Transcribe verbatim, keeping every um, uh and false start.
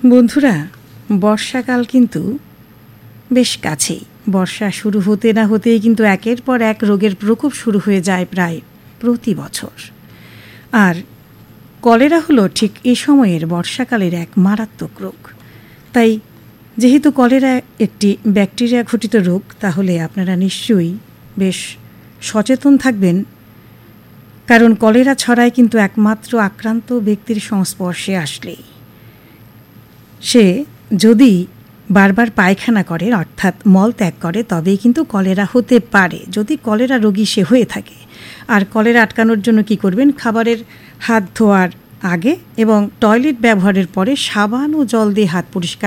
বন্ধুরা, বর্ষাকাল কিন্তু বেশ কাছেই। বর্ষা শুরু হতে না হতেই কিন্তু একের পর এক রোগের প্রকোপ শুরু হয়ে যায় প্রায় প্রতি বছর। আর কলেরা হলো ঠিক এ সময়ের বর্ষাকালের এক মারাত্মক রোগ। তাই যেহেতু কলেরা একটি ব্যাকটেরিয়া ঘটিত রোগ, তাহলে আপনারা নিশ্চয়ই বেশ সচেতন থাকবেন, কারণ কলেরা ছড়ায় কিন্তু একমাত্র আক্রান্ত ব্যক্তির সংস্পর্শে আসলেই। সে যদি বারবার পায়খানা করে, অর্থাৎ মল ত্যাগ করে, তবেই কিন্তু কলেরা হতে পারে, যদি কলেরা রোগী সে হয়ে থাকে। আর কলেরা আটকানোর জন্য কি করবেন? খাবারের হাত ধোয়ার আগে এবং টয়লেট ব্যবহারের পরে সাবান ও জল দিয়ে হাত পরিষ্কার